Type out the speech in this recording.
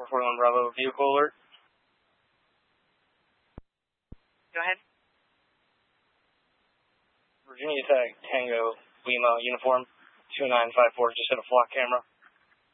41 Bravo, vehicle alert. Go ahead. Virginia Tech, Tango, Lima, uniform, 2954, just hit a flock camera.